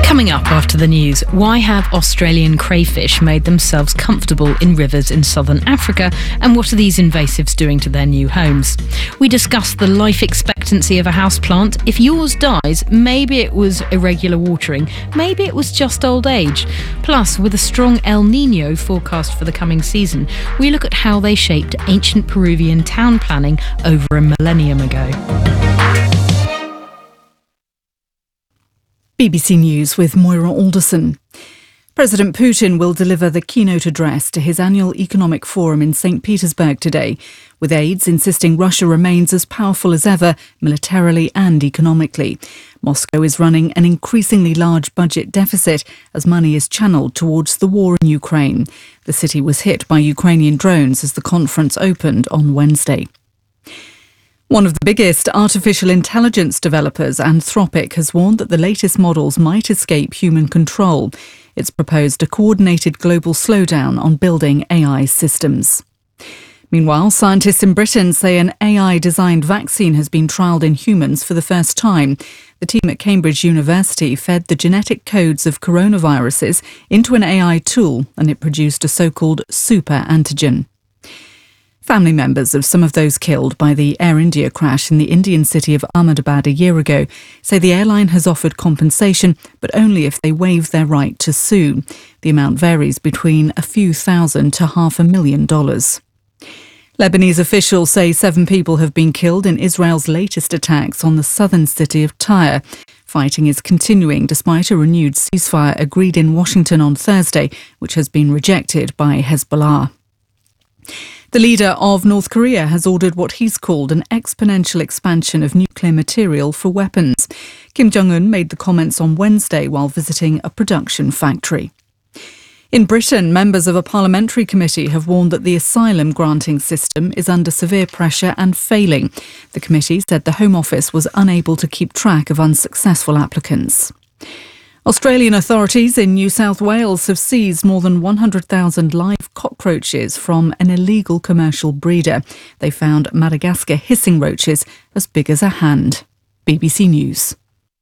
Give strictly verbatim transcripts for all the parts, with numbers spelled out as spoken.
Coming up after the news, why have Australian crayfish made themselves comfortable in rivers in southern Africa, and what are these invasives doing to their new homes? We discuss the life expectancy of a houseplant. If yours dies, maybe it was irregular watering, maybe it was just old age. Plus, with a strong El Nino forecast for the coming season, we look at how they shaped ancient Peruvian town planning over a millennium ago. B B C News with Moira Alderson. President Putin will deliver the keynote address to his annual economic forum in Saint Petersburg today, with aides insisting Russia remains as powerful as ever, militarily and economically. Moscow is running an increasingly large budget deficit as money is channelled towards the war in Ukraine. The city was hit by Ukrainian drones as the conference opened on Wednesday. One of the biggest artificial intelligence developers, Anthropic, has warned that the latest models might escape human control. It's proposed a coordinated global slowdown on building A I systems. Meanwhile, scientists in Britain say an A I-designed vaccine has been trialled in humans for the first time. The team at Cambridge University fed the genetic codes of coronaviruses into an A I tool, and it produced a so-called super antigen. Family members of some of those killed by the Air India crash in the Indian city of Ahmedabad a year ago say the airline has offered compensation, but only if they waive their right to sue. The amount varies between a few thousand to half a million dollars. Lebanese officials say seven people have been killed in Israel's latest attacks on the southern city of Tyre. Fighting is continuing despite a renewed ceasefire agreed in Washington on Thursday, which has been rejected by Hezbollah. The leader of North Korea has ordered what he's called an exponential expansion of nuclear material for weapons. Kim Jong-un made the comments on Wednesday while visiting a production factory. In Britain, members of a parliamentary committee have warned that the asylum granting system is under severe pressure and failing. The committee said the Home Office was unable to keep track of unsuccessful applicants. Australian authorities in New South Wales have seized more than one hundred thousand live cockroaches from an illegal commercial breeder. They found Madagascar hissing roaches as big as a hand. B B C News.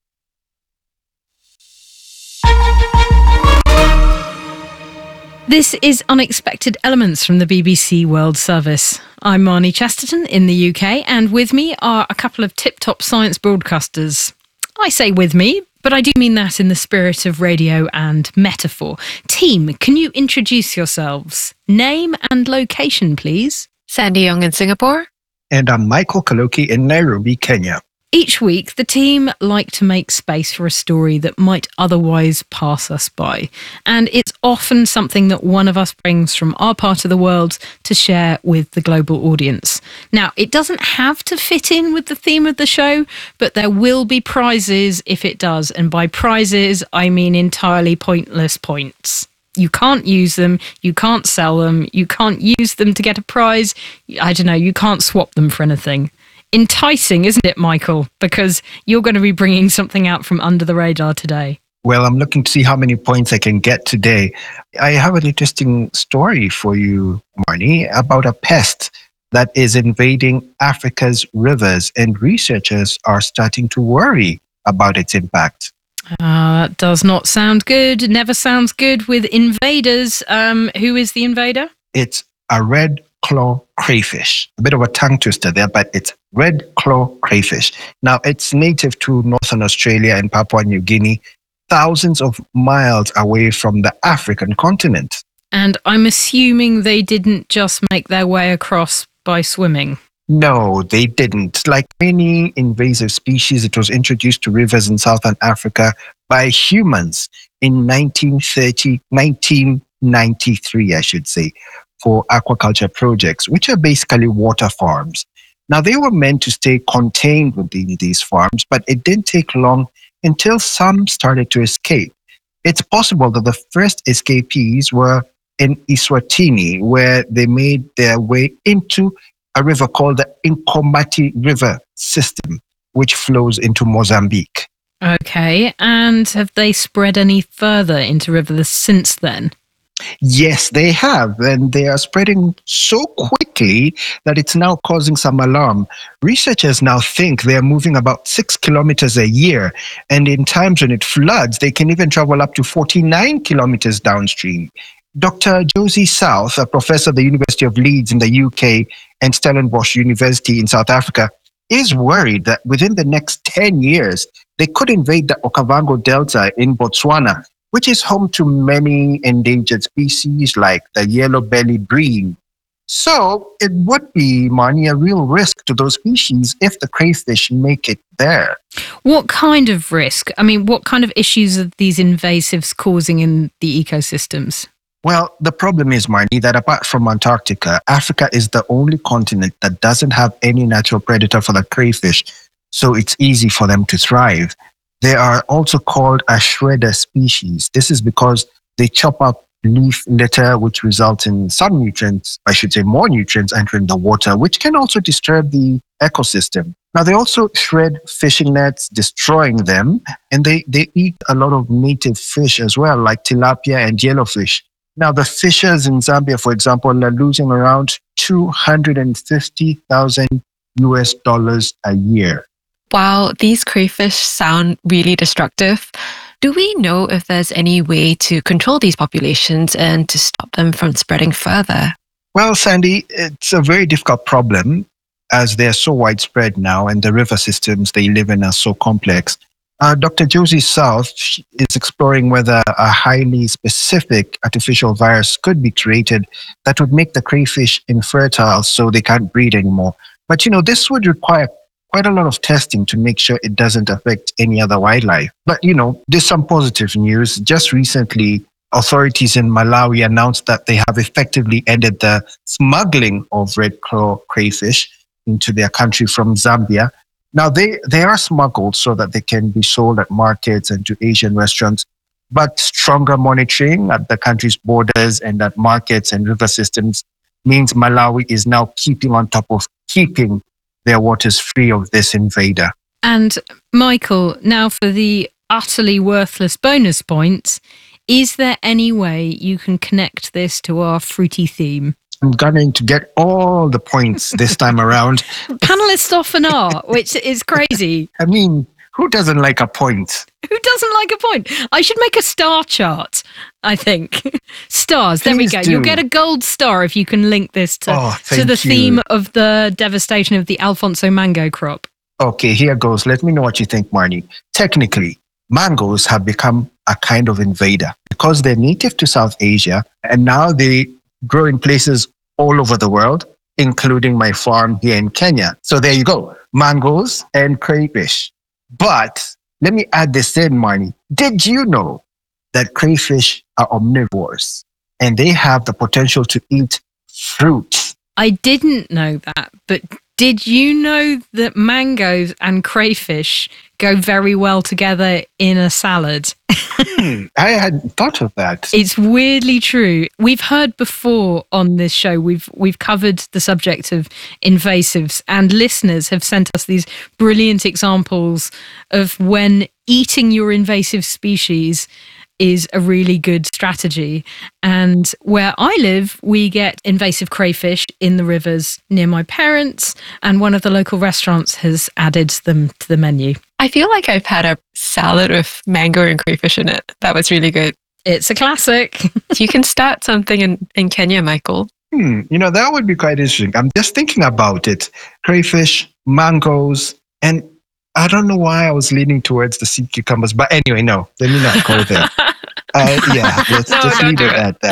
This is Unexpected Elements from the B B C World Service. I'm Marnie Chesterton in the U K, and with me are a couple of tip-top science broadcasters. I say with me, but I do mean that in the spirit of radio and metaphor. Team, can you introduce yourselves? Name and location, please. Sandy Young in Singapore. And I'm Michael Kaloki in Nairobi, Kenya. Each week, the team like to make space for a story that might otherwise pass us by. And it's often something that one of us brings from our part of the world to share with the global audience. Now, it doesn't have to fit in with the theme of the show, but there will be prizes if it does. And by prizes, I mean entirely pointless points. You can't use them, you can't sell them, you can't use them to get a prize. I don't know, you can't swap them for anything. Enticing, isn't it, Michael? Because you're going to be bringing something out from under the radar today. Well, I'm looking to see how many points I can get today. I have an interesting story for you, Marnie, about a pest that is invading Africa's rivers, and researchers are starting to worry about its impact. Uh, that does not sound good. Never sounds good with invaders. Um, who is the invader? It's a red claw crayfish. A bit of a tongue twister there, but it's red claw crayfish. Now, it's native to northern Australia and Papua New Guinea, thousands of miles away from the African continent. And I'm assuming they didn't just make their way across by swimming. No, they didn't. Like many invasive species, it was introduced to rivers in southern Africa by humans in nineteen thirty, nineteen ninety-three, I should say, for aquaculture projects, which are basically water farms. Now, they were meant to stay contained within these farms, but it didn't take long until some started to escape. It's possible that the first escapees were in Eswatini, where they made their way into a river called the Nkombati River system, which flows into Mozambique. Okay, and have they spread any further into rivers since then? Yes, they have, and they are spreading so quickly that it's now causing some alarm. Researchers now think they are moving about six kilometers a year, and in times when it floods, they can even travel up to forty-nine kilometers downstream. Doctor Josie South, a professor at the University of Leeds in the U K and Stellenbosch University in South Africa, is worried that within the next ten years, they could invade the Okavango Delta in Botswana, which is home to many endangered species like the yellow-bellied bream. So it would be, Marnie, a real risk to those species if the crayfish make it there. What kind of risk? I mean, what kind of issues are these invasives causing in the ecosystems? Well, the problem is, Marnie, that apart from Antarctica, Africa is the only continent that doesn't have any natural predator for the crayfish, so it's easy for them to thrive. They are also called a shredder species. This is because they chop up leaf litter, which results in some nutrients, I should say more nutrients entering the water, which can also disturb the ecosystem. Now, they also shred fishing nets, destroying them, and they, they eat a lot of native fish as well, like tilapia and yellowfish. Now, the fishers in Zambia, for example, are losing around two hundred fifty thousand U S dollars a year. Wow, these crayfish sound really destructive. Do we know if there's any way to control these populations and to stop them from spreading further? Well, Sandy, it's a very difficult problem as they're so widespread now and the river systems they live in are so complex. Uh, Doctor Josie South is exploring whether a highly specific artificial virus could be created that would make the crayfish infertile so they can't breed anymore. But, you know, this would require quite a lot of testing to make sure it doesn't affect any other wildlife. But, you know, there's some positive news. Just recently, authorities in Malawi announced that they have effectively ended the smuggling of red claw crayfish into their country from Zambia. Now, they, they are smuggled so that they can be sold at markets and to Asian restaurants, but stronger monitoring at the country's borders and at markets and river systems means Malawi is now keeping on top of keeping their waters free of this invader. And Michael, now for the utterly worthless bonus points, is there any way you can connect this to our fruity theme? I'm going to get all the points this time around. Panelists often are, which is crazy. I mean, who doesn't like a point? Who doesn't like a point? I should make a star chart, I think. Stars, there Please we go. do. You'll get a gold star if you can link this to, Oh, to thank the you. theme of the devastation of the Alfonso mango crop. Okay, here goes. Let me know what you think, Marnie. Technically, mangoes have become a kind of invader because they're native to South Asia and now they grow in places all over the world, including my farm here in Kenya. So there you go, mangoes and crayfish. But let me add this in, Marnie. Did you know that crayfish are omnivores and they have the potential to eat fruit? I didn't know that, but did you know that mangoes and crayfish go very well together in a salad? Hmm, I hadn't thought of that. It's weirdly true. We've heard before on this show, we've we've covered the subject of invasives, and listeners have sent us these brilliant examples of when eating your invasive species is a really good strategy. And where I live, we get invasive crayfish in the rivers near my parents, and one of the local restaurants has added them to the menu. I feel like I've had a salad with mango and crayfish in it. That was really good. It's a classic. You can start something in, in Kenya, Michael. Hmm, you know, that would be quite interesting. I'm just thinking about it. Crayfish, mangoes, and I don't know why I was leaning towards the sea cucumbers, but anyway, no, let me not go there. Uh, yeah, let's No, just don't leave do it it. at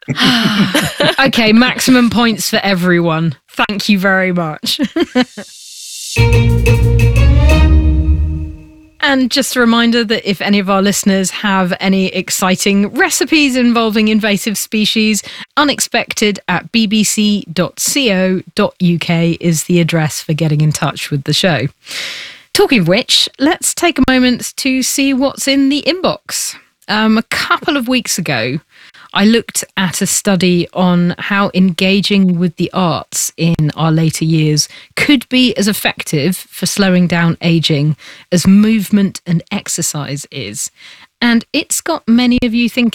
that. Okay, maximum points for everyone. Thank you very much. And just a reminder that if any of our listeners have any exciting recipes involving invasive species, unexpected at b b c dot co dot u k is the address for getting in touch with the show. Talking of which, let's take a moment to see what's in the inbox. Um, a couple of weeks ago, I looked at a study on how engaging with the arts in our later years could be as effective for slowing down aging as movement and exercise is. And it's got many of you thinking.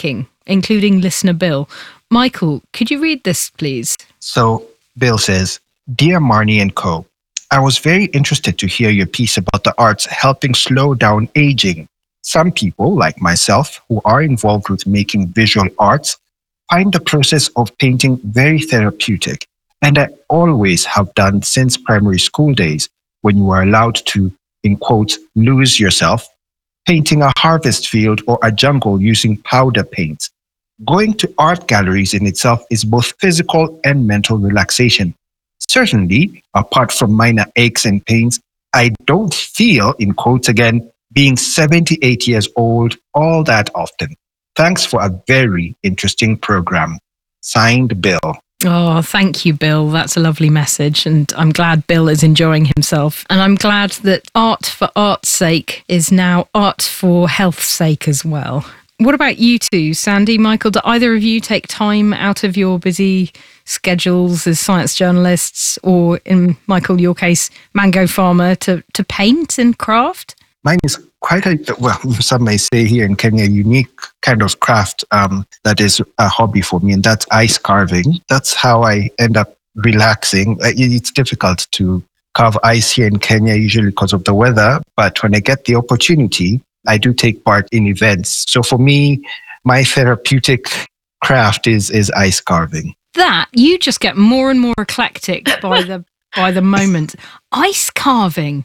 including listener Bill. Michael, could you read this, please? So Bill says, Dear Marnie and Co., I was very interested to hear your piece about the arts helping slow down aging. Some people, like myself, who are involved with making visual arts, find the process of painting very therapeutic. And I always have done since primary school days, when you were allowed to, in quotes, lose yourself, painting a harvest field or a jungle using powder paints. Going to art galleries in itself is both physical and mental relaxation. Certainly, apart from minor aches and pains, I don't feel, in quotes again, being seventy-eight years old all that often. Thanks for a very interesting program. Signed, Bill. Oh, thank you, Bill. That's a lovely message. And I'm glad Bill is enjoying himself. And I'm glad that art for art's sake is now art for health's sake as well. What about you two, Sandy, Michael? Do either of you take time out of your busy schedules as science journalists, or in Michael, your case, mango farmer, to, to paint and craft? Mine is quite a, well, some may say here in Kenya, unique kind of craft um, that is a hobby for me, and that's ice carving. That's how I end up relaxing. It's difficult to carve ice here in Kenya, usually because of the weather, but when I get the opportunity, I do take part in events. So for me, my therapeutic craft is is ice carving. That, you just get more and more eclectic by the by the moment. Ice carving.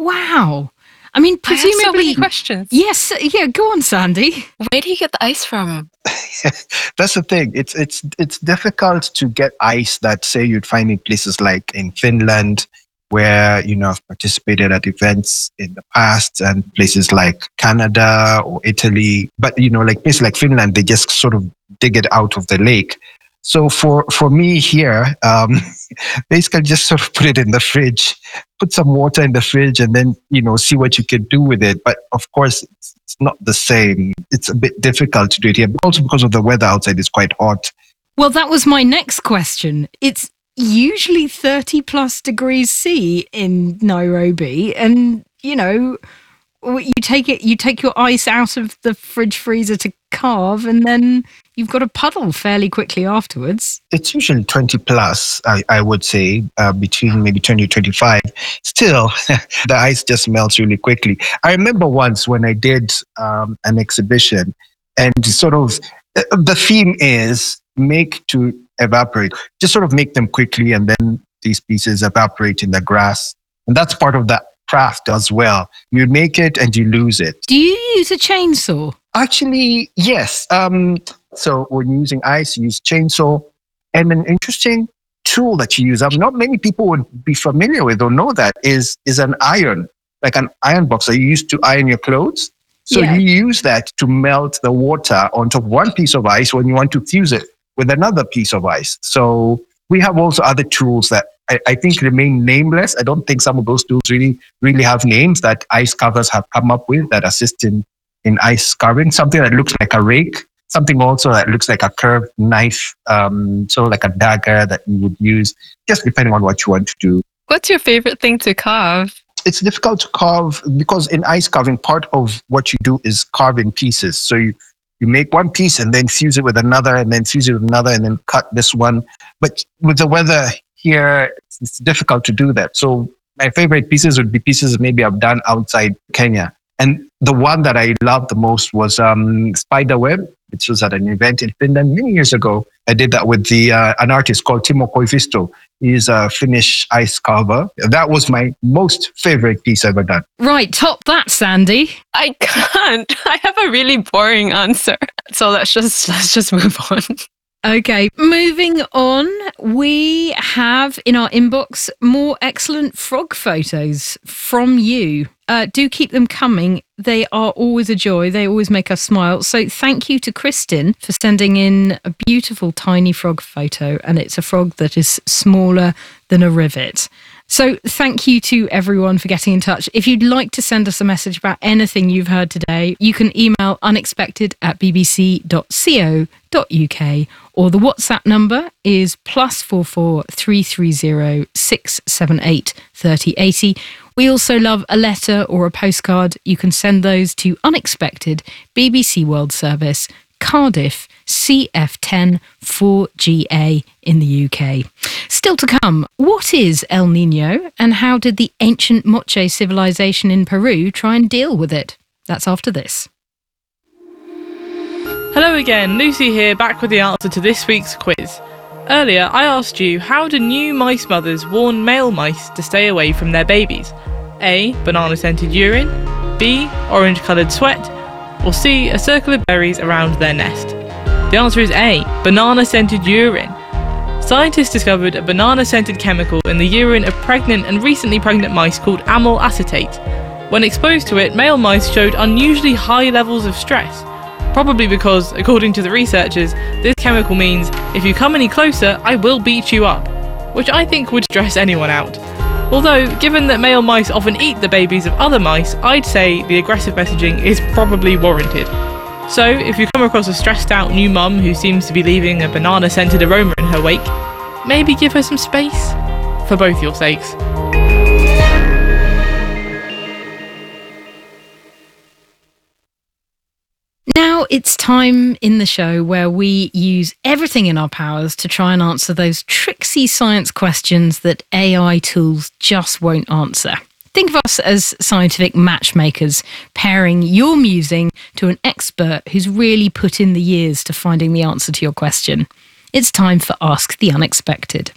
Wow. I mean, presumably... I have so many questions. Yes, yeah, go on, Sandy. Where do you get the ice from? That's the thing. It's it's it's difficult to get ice that, say, you'd find in places like in Finland, where, you know, I've participated at events in the past, and places like Canada or Italy. But, you know, like places like Finland, they just sort of dig it out of the lake. So for, for me here, um, basically just sort of put it in the fridge, put some water in the fridge, and then, you know, see what you can do with it. But of course, it's, it's not the same. It's a bit difficult to do it here, also because of the weather outside is quite hot. Well, that was my next question. It's usually thirty plus degrees C in Nairobi, and, you know, you take it, you take your ice out of the fridge freezer to carve, and then you've got a puddle fairly quickly afterwards. It's usually twenty plus, I, I would say, uh, between maybe twenty to twenty-five. Still, the ice just melts really quickly. I remember once when I did um, an exhibition, and sort of the theme is make to evaporate. Just sort of make them quickly, and then these pieces evaporate in the grass. And that's part of that craft as well. You make it and you lose it. Do you use a chainsaw? Actually, yes. Um, so when you're using ice, you use chainsaw. And an interesting tool that you use, um, not many people would be familiar with or know that, is, is an iron, like an iron box that you use to iron your clothes. So yeah. You use that to melt the water onto one piece of ice when you want to fuse it with another piece of ice. So we have also other tools that I, I think remain nameless. I don't think some of those tools really, really have names that ice carvers have come up with that assist in, in ice carving. Something that looks like a rake, something also that looks like a curved knife, um, so like a dagger that you would use, just depending on what you want to do. What's your favorite thing to carve? It's difficult to carve because in ice carving, part of what you do is carving pieces. So you, you make one piece and then fuse it with another, and then fuse it with another, and then cut this one. But with the weather here, it's difficult to do that. So my favorite pieces would be pieces maybe I've done outside Kenya. And the one that I loved the most was um, Spiderweb, which was at an event in Finland many years ago. I did that with the uh, an artist called Timo Koivisto. He's a Finnish ice carver. That was my most favorite piece ever done. Right, top that, Sandy. I can't. I have a really boring answer. So let's just let's just move on. Okay, moving on, we have in our inbox more excellent frog photos from you. Uh, do keep them coming. They are always a joy. They always make us smile. So thank you to Kristin for sending in a beautiful tiny frog photo, and it's a frog that is smaller than a rivet. So thank you to everyone for getting in touch. If you'd like to send us a message about anything you've heard today, you can email unexpected at b b c dot co dot u k, or the WhatsApp number is plus four four three three zero six seven eight thirty eighty. We also love a letter or a postcard. You can send those to Unexpected, B B C World Service, Cardiff C F ten four G A in the U K. Still to come, what is El Nino and how did the ancient Moche civilization in Peru try and deal with it? That's after this. Hello again, Lucy here, back with the answer to this week's quiz. Earlier, I asked you, how do new mice mothers warn male mice to stay away from their babies? A. Banana-scented urine, B. Orange-coloured sweat, or C. A circle of berries around their nest? The answer is A. Banana-scented urine. Scientists discovered a banana-scented chemical in the urine of pregnant and recently pregnant mice called amyl acetate. When exposed to it, male mice showed unusually high levels of stress. Probably because, according to the researchers, this chemical means, if you come any closer, I will beat you up, which I think would stress anyone out. Although, given that male mice often eat the babies of other mice, I'd say the aggressive messaging is probably warranted. So, if you come across a stressed out new mum who seems to be leaving a banana-scented aroma in her wake, maybe give her some space, for both your sakes. Now it's time in the show where we use everything in our powers to try and answer those tricksy science questions that A I tools just won't answer. Think of us as scientific matchmakers, pairing your musing to an expert who's really put in the years to finding the answer to your question. It's time for Ask the Unexpected.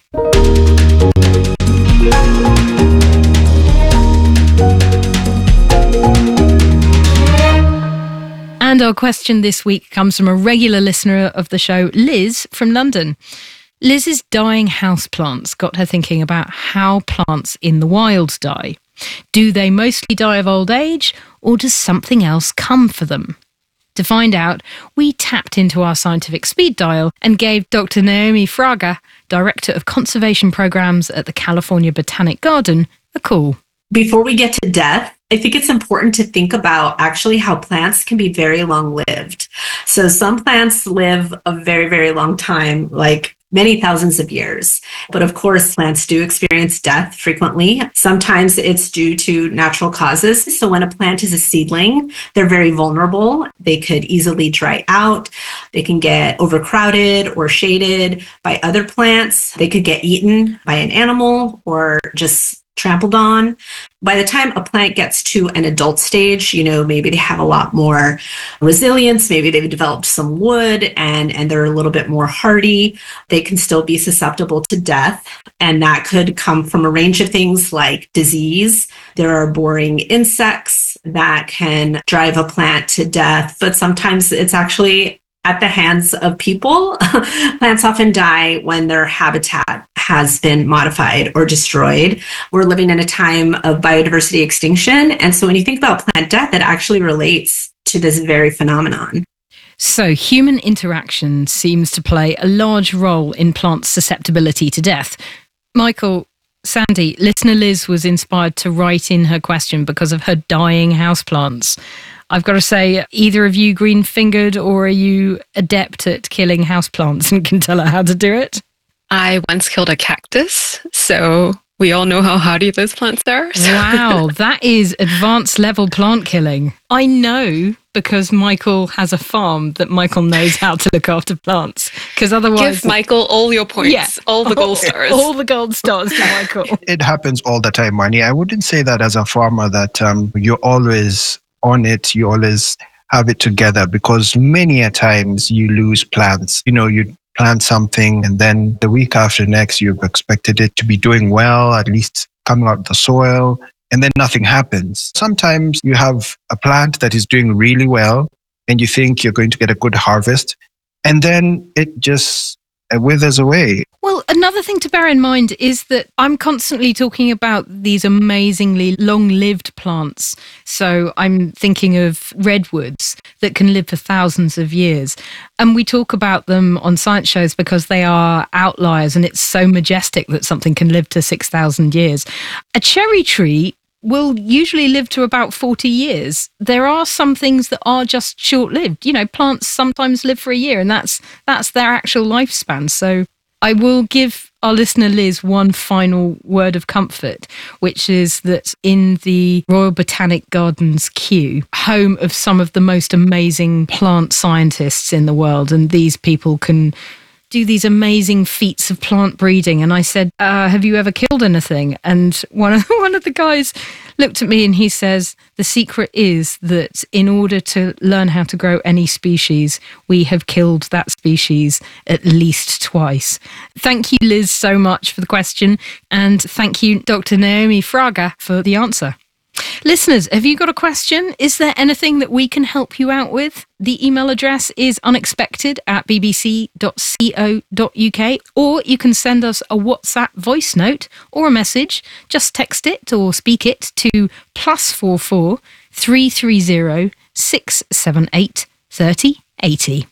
And our question this week comes from a regular listener of the show, Liz from London. Liz's dying houseplants got her thinking about how plants in the wild die. Do they mostly die of old age, or does something else come for them? To find out, we tapped into our scientific speed dial and gave Doctor Naomi Fraga, Director of Conservation Programs at the California Botanic Garden, a call. Before we get to death, I think it's important to think about actually how plants can be very long-lived. So some plants live a very, very long time, like many thousands of years. But of course, plants do experience death frequently. Sometimes it's due to natural causes. So when a plant is a seedling, they're very vulnerable. They could easily dry out. They can get overcrowded or shaded by other plants. They could get eaten by an animal or just trampled on. By the time a plant gets to an adult stage, you know, maybe they have a lot more resilience, maybe they've developed some wood and, and they're a little bit more hardy. They can still be susceptible to death. And that could come from a range of things like disease. There are boring insects that can drive a plant to death, but sometimes it's actually at the hands of people. Plants often die when their habitat has been modified or destroyed. We're living in a time of biodiversity extinction. And so when you think about plant death, it actually relates to this very phenomenon. So human interaction seems to play a large role in plants' susceptibility to death. Michael, Sandy, listener Liz was inspired to write in her question because of her dying houseplants. I've got to say, either of you green-fingered, or are you adept at killing houseplants and can tell her how to do it? I once killed a cactus, so we all know how hardy those plants are. So. Wow, that is advanced level plant killing. I know because Michael has a farm that Michael knows how to look after plants. Because otherwise, give Michael all your points, yeah, all the gold stars, all the gold stars to Michael. It happens all the time, Marnie. I wouldn't say that as a farmer that um, you're always on it, you always have it together, because many a times you lose plants. You know, you plant something and then the week after next, you've expected it to be doing well, at least coming out of the soil, and then nothing happens. Sometimes you have a plant that is doing really well and you think you're going to get a good harvest, and then it just withers away. Well, another thing to bear in mind is that I'm constantly talking about these amazingly long-lived plants. So I'm thinking of redwoods that can live for thousands of years. And we talk about them on science shows because they are outliers and it's so majestic that something can live to six thousand years. A cherry tree will usually live to about forty years. There are some things that are just short-lived. You know, plants sometimes live for a year and that's that's their actual lifespan. So I will give our listener Liz one final word of comfort, which is that in the Royal Botanic Gardens, Kew, home of some of the most amazing plant scientists in the world, and these people can do these amazing feats of plant breeding. And I said, uh, have you ever killed anything? And one of one of the guys looked at me and he says, the secret is that in order to learn how to grow any species, we have killed that species at least twice. Thank you, Liz, so much for the question. And thank you, Doctor Naomi Fraga, for the answer. Listeners, have you got a question? Is there anything that we can help you out with? The email address is unexpected at b b c dot co dot u k, or you can send us a WhatsApp voice note or a message. Just text it or speak it to plus four four three three zero six seven eight thirty eighty.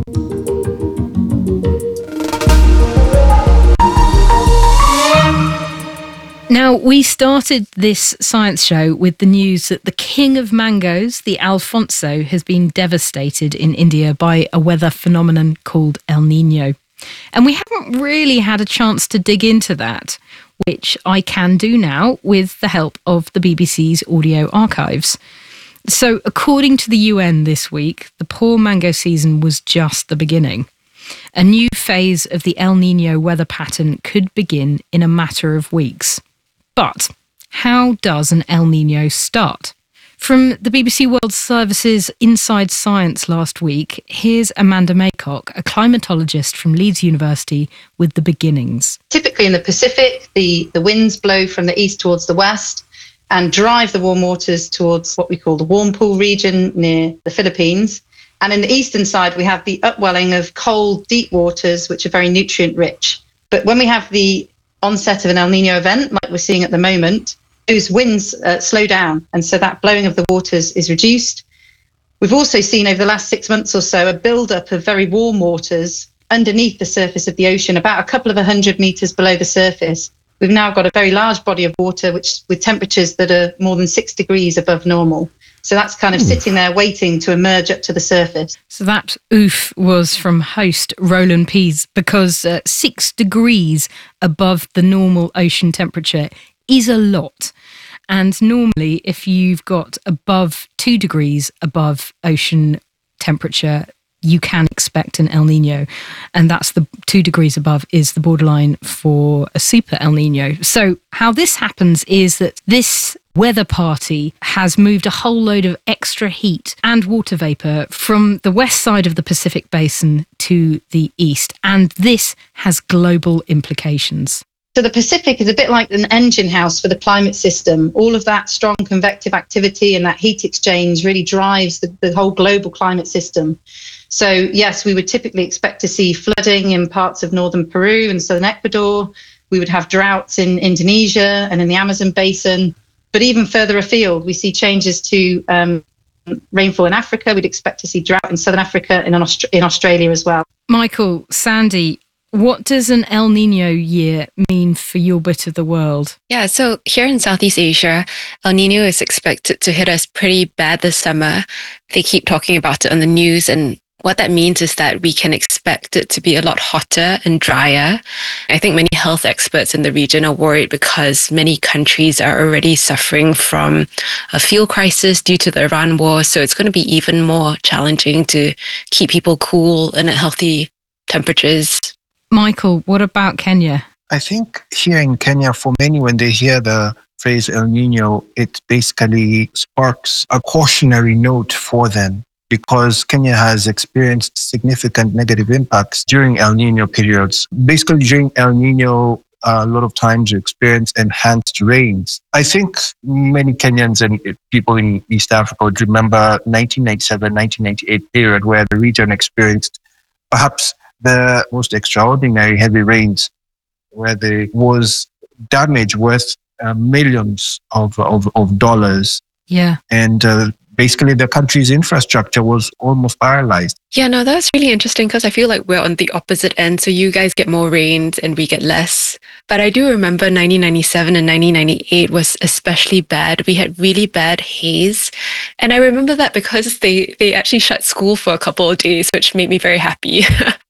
Now, we started this science show with the news that the king of mangoes, the Alfonso, has been devastated in India by a weather phenomenon called El Nino. And we haven't really had a chance to dig into that, which I can do now with the help of the B B C's audio archives. So, according to the U N this week, the poor mango season was just the beginning. A new phase of the El Nino weather pattern could begin in a matter of weeks. But how does an El Nino start? From the B B C World Service's Inside Science last week, here's Amanda Maycock, a climatologist from Leeds University, with the beginnings. Typically in the Pacific, the, the winds blow from the east towards the west and drive the warm waters towards what we call the warm pool region near the Philippines. And in the eastern side, we have the upwelling of cold, deep waters, which are very nutrient rich. But when we have the onset of an El Nino event, like we're seeing at the moment, those winds uh, slow down. And so that blowing of the waters is reduced. We've also seen over the last six months or so a buildup of very warm waters underneath the surface of the ocean, about a couple of hundred meters below the surface. We've now got a very large body of water, which with temperatures that are more than six degrees above normal. So that's kind of sitting there waiting to emerge up to the surface. So that oof was from host Roland Pease, because uh, six degrees above the normal ocean temperature is a lot. And normally, if you've got above two degrees above ocean temperature, you can expect an El Nino. And that's the two degrees above is the borderline for a super El Nino. So how this happens is that this weather party has moved a whole load of extra heat and water vapour from the west side of the Pacific Basin to the east. And this has global implications. So the Pacific is a bit like an engine house for the climate system. All of that strong convective activity and that heat exchange really drives the, the whole global climate system. So yes, we would typically expect to see flooding in parts of northern Peru and southern Ecuador. We would have droughts in Indonesia and in the Amazon basin. But even further afield, we see changes to um, rainfall in Africa. We'd expect to see drought in southern Africa and in, Aust- in Australia as well. Michael, Sandy, what does an El Nino year mean for your bit of the world? Yeah, so here in Southeast Asia, El Nino is expected to hit us pretty bad this summer. They keep talking about it on the news, and what that means is that we can expect it to be a lot hotter and drier. I think many health experts in the region are worried because many countries are already suffering from a fuel crisis due to the Iran war. So it's going to be even more challenging to keep people cool and at healthy temperatures. Michael, what about Kenya? I think here in Kenya, for many, when they hear the phrase El Nino, it basically sparks a cautionary note for them, because Kenya has experienced significant negative impacts during El Nino periods. Basically, during El Nino, uh, a lot of times you experience enhanced rains. I think many Kenyans and people in East Africa would remember nineteen ninety-seven, nineteen ninety-eight period where the region experienced perhaps the most extraordinary heavy rains, where there was damage worth uh, millions of, of, of dollars. Yeah. And uh, basically the country's infrastructure was almost paralyzed. Yeah, no, that's really interesting because I feel like we're on the opposite end. So you guys get more rains and we get less. But I do remember nineteen ninety-seven and nineteen ninety-eight was especially bad. We had really bad haze. And I remember that because they, they actually shut school for a couple of days, which made me very happy.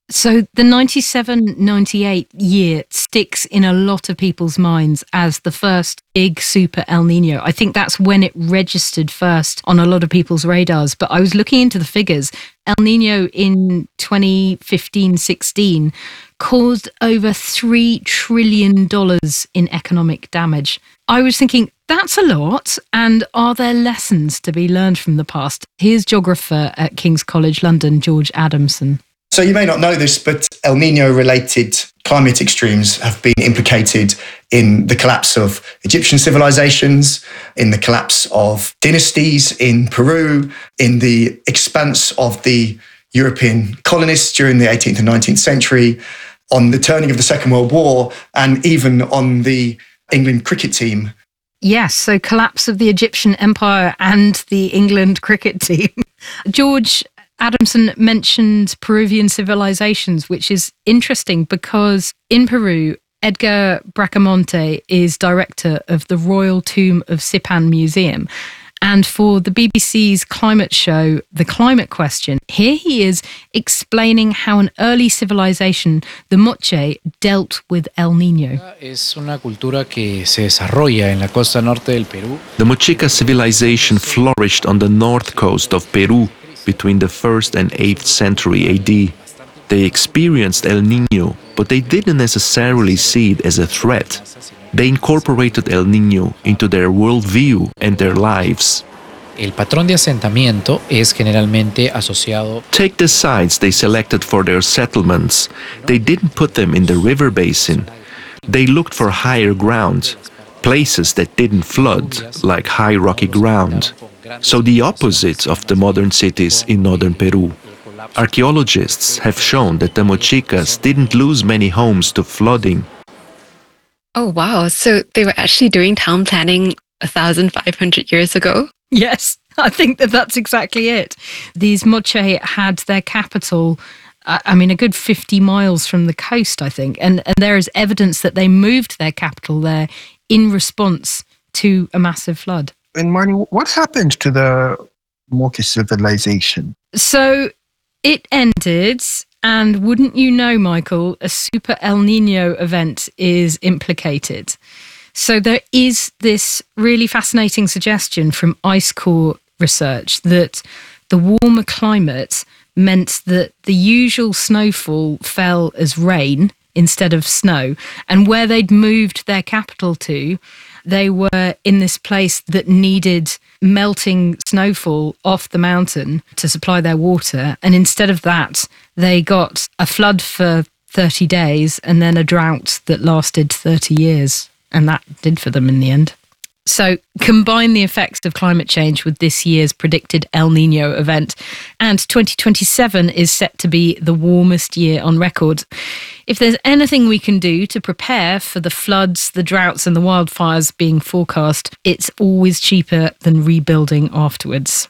So the ninety-seven ninety-eight year sticks in a lot of people's minds as the first big super El Nino. I think that's when it registered first on a lot of people's radars. But I was looking into the figures. El Nino in twenty fifteen sixteen caused over three trillion dollars in economic damage. I was thinking, that's a lot. And are there lessons to be learned from the past? Here's geographer at King's College London, George Adamson. So you may not know this, but El Nino-related climate extremes have been implicated in the collapse of Egyptian civilizations, in the collapse of dynasties in Peru, in the expanse of the European colonists during the eighteenth and nineteenth century, on the turning of the Second World War, and even on the England cricket team. Yes, so collapse of the Egyptian empire and the England cricket team. George Adamson mentioned Peruvian civilizations, which is interesting because in Peru, Edgar Bracamonte is director of the Royal Tomb of Sipan Museum. And for the B B C's climate show, The Climate Question, here he is explaining how an early civilization, the Moche, dealt with El Nino. Es una cultura que se desarrolla en la costa norte del Perú. The Mochica civilization flourished on the north coast of Peru between the first and eighth century A D. They experienced El Nino, but they didn't necessarily see it as a threat. They incorporated El Nino into their worldview and their lives. El patrón de asentamiento es generalmente asociado. Take the sites they selected for their settlements. They didn't put them in the river basin. They looked for higher ground, places that didn't flood, like high rocky ground. So the opposite of the modern cities in northern Peru. Archaeologists have shown that the Mochicas didn't lose many homes to flooding. Oh, wow. So they were actually doing town planning one thousand five hundred years ago? Yes, I think that that's exactly it. These Moche had their capital, uh, I mean, a good fifty miles from the coast, I think. And, and there is evidence that they moved their capital there in response to a massive flood. And Marnie, what happened to the Moche civilization? So it ended, and wouldn't you know, Michael, a super El Nino event is implicated. So there is this really fascinating suggestion from Ice Core research that the warmer climate meant that the usual snowfall fell as rain instead of snow. And where they'd moved their capital to, they were in this place that needed melting snowfall off the mountain to supply their water. And instead of that, they got a flood for thirty days and then a drought that lasted thirty years. And that did for them in the end. So combine the effects of climate change with this year's predicted El Nino event, and twenty twenty-seven is set to be the warmest year on record. If there's anything we can do to prepare for the floods, the droughts and the wildfires being forecast, it's always cheaper than rebuilding afterwards.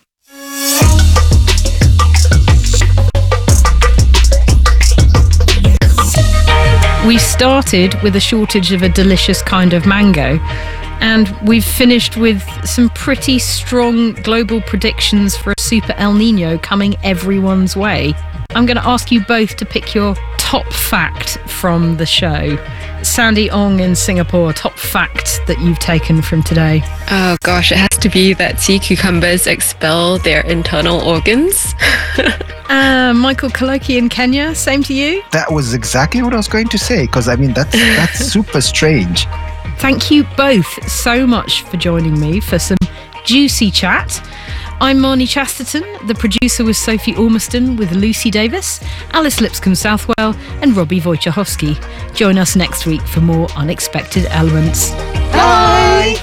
We started with a shortage of a delicious kind of mango, and we've finished with some pretty strong global predictions for a super El Nino coming everyone's way. I'm going to ask you both to pick your top fact from the show. Sandy Ong in Singapore, top fact that you've taken from today. Oh gosh, it has to be that sea cucumbers expel their internal organs. uh, Michael Kaloki in Kenya, same to you? That was exactly what I was going to say, because I mean, that's, that's super strange. Thank you both so much for joining me for some juicy chat. I'm Marnie Chasterton. The producer was Sophie Ormiston with Lucy Davis, Alice Lipscomb-Southwell and Robbie Wojciechowski. Join us next week for more Unexpected Elements. Bye!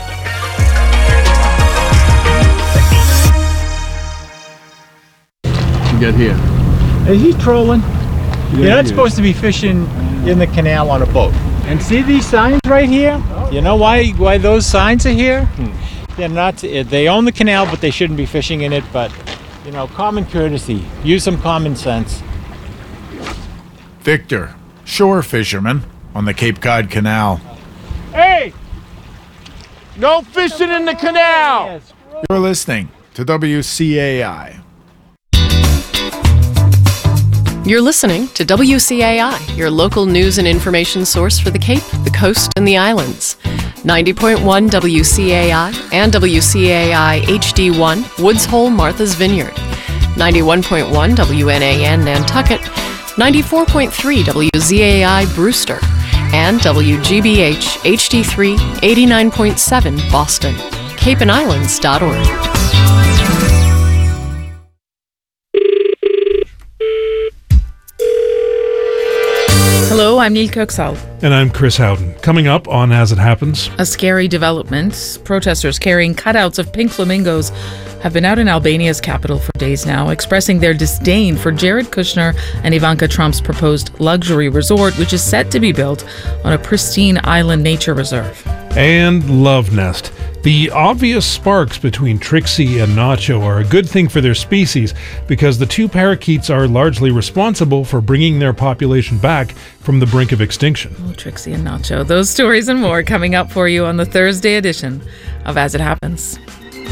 Get here. Is he trolling? You're not supposed to be fishing in the canal on a boat. And see these signs right here? You know why why those signs are here? Hmm. They're not. They own the canal, but they shouldn't be fishing in it. But you know, common courtesy. Use some common sense. Victor, shore fisherman on the Cape Cod Canal. Hey! No fishing in the canal! You're listening to W C A I. You're listening to W C A I, your local news and information source for the Cape, the Coast, and the Islands. ninety point one W C A I and W C A I H D one, Woods Hole, Martha's Vineyard. ninety-one point one W N A N Nantucket, ninety-four point three W Z A I Brewster, and W G B H H D three eighty-nine point seven Boston. cape and islands dot org. Hello, I'm Neil Kirksall. And I'm Chris Howden. Coming up on As It Happens. A scary development. Protesters carrying cutouts of pink flamingos have been out in Albania's capital for days now, expressing their disdain for Jared Kushner and Ivanka Trump's proposed luxury resort, which is set to be built on a pristine island nature reserve. And Love Nest. The obvious sparks between Trixie and Nacho are a good thing for their species because the two parakeets are largely responsible for bringing their population back from the brink of extinction. Oh, Trixie and Nacho. Those stories and more coming up for you on the Thursday edition of As It Happens.